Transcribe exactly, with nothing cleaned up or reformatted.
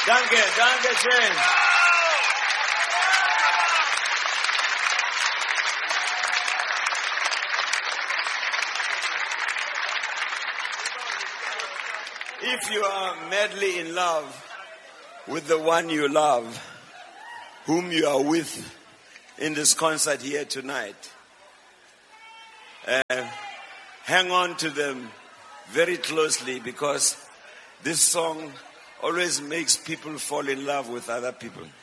Danke, danke schön. If you are madly in love with the one you love, whom you are with in this concert here tonight, uh, hang on to them very closely, because this song always makes people fall in love with other people.